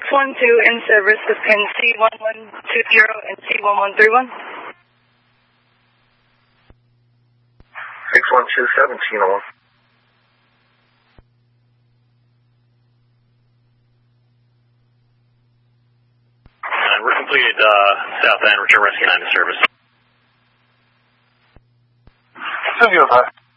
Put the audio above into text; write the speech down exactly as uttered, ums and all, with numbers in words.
one two in service with pin C one one two zero and C one one three one. six one two seventeen oh one. Uh, we're completed uh, south end, return rescue nine to service. seven zero five.